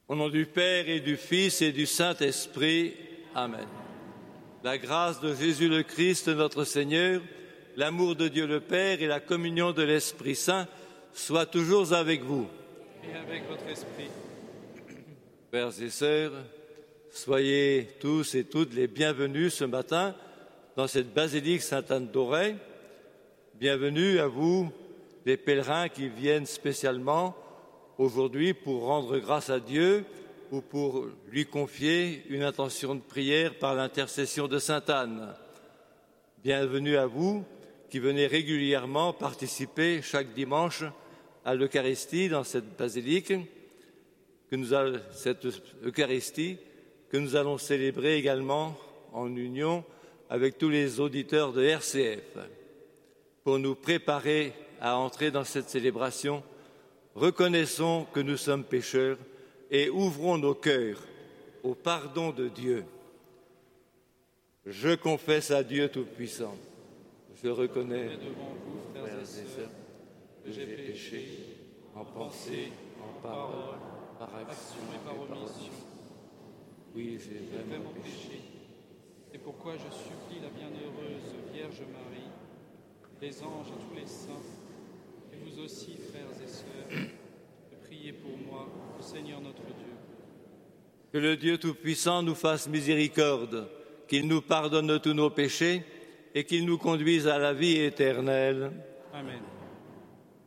Au nom du Père et du Fils et du Saint-Esprit. Amen. La grâce de Jésus le Christ, notre Seigneur, l'amour de Dieu le Père et la communion de l'Esprit Saint soient toujours avec vous. Et avec votre esprit. Frères et sœurs, soyez tous et toutes les bienvenus ce matin dans cette basilique Sainte-Anne d'Auray. Bienvenue à vous, les pèlerins qui viennent spécialement aujourd'hui pour rendre grâce à Dieu ou pour lui confier une intention de prière par l'intercession de Sainte Anne. Bienvenue à vous qui venez régulièrement participer chaque dimanche à l'Eucharistie dans cette basilique, cette Eucharistie que nous allons célébrer également en union avec tous les auditeurs de RCF. Pour nous préparer à entrer dans cette célébration, reconnaissons que nous sommes pécheurs et ouvrons nos cœurs au pardon de Dieu. Je confesse à Dieu Tout-Puissant, je reconnais devant vous, frères et sœurs, que j'ai péché en pensée, en parole, par action et par omission. Oui, j'ai vraiment péché. C'est pourquoi je supplie la bienheureuse Vierge Marie, les anges et tous les saints, et vous aussi, frères et sœurs, de prier pour moi, au Seigneur notre Dieu. Que le Dieu Tout-Puissant nous fasse miséricorde, qu'il nous pardonne tous nos péchés et qu'il nous conduise à la vie éternelle. Amen.